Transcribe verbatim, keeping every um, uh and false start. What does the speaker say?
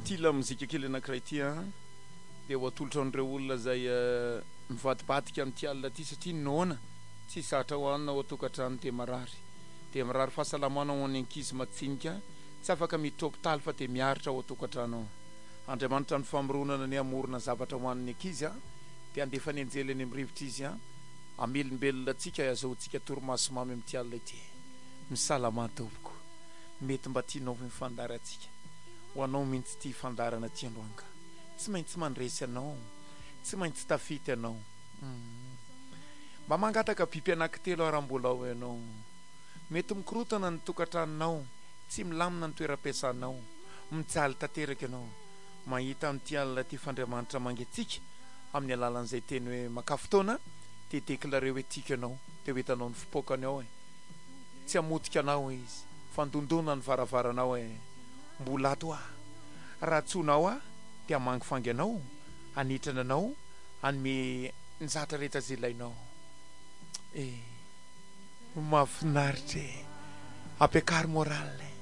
tila muzika kely anankiray ty a dia ho atolotra an'ireo olona zay mivadibadika amin'ity alina ty satria noana tsy zatra hohanina ao atokantrano dia marary dia marary fahasalamana ho an'ny ankizy matsinika tsy afaka miditra hôpitaly fa dia miaritra ao atokantrano ao. Andriamanitra ny famoronana ny amorona zavatra ho an'ny ankizy a dia andefa ny anjely any amin'ny rivotra izy a amelombelona antsika azahoantsika torimaso mamy amin'ity alina ity. Misalama tompoko, mety mba tianao mifandara antsika ho anao mihitsy ty fandarana ty androanga, tsy maintsy mandresy anao, tsy maintsy tafity anao. Mba mangataka biby anankitelo aram-bola ao ianao, mety mikorotana ny tokantranonao, tsy milamina ny toeram-piasanao, mijaly tanteraka ianao, mahita amin'ity alina ty fandriamanitra mangatsika amin'ny alalan'izay teny hoe makafotoana dia déclaré hoe tika anao dia hoetanao ny fipoakany ao e, tsy hamotika anao izy, fandondona ny varavaranao e, mbola ato a raha tsonao a dia hamangifangy anao, anitrana anao, anome ny zatra rehetra zay ilainao. E mahafinaritra e, ampiakary morale.